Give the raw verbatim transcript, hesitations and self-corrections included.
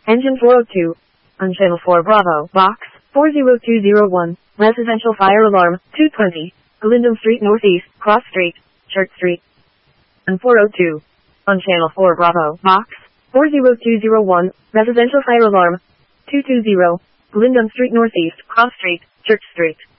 Engine four oh two. On channel four Bravo, box four zero two zero one. Residential fire alarm, two twenty. Glendon Street Northeast, Cross Street, Church Street. On four oh two. On channel four Bravo, box four zero two zero one. Residential fire alarm, two twenty. Glendon Street Northeast, Cross Street, Church Street.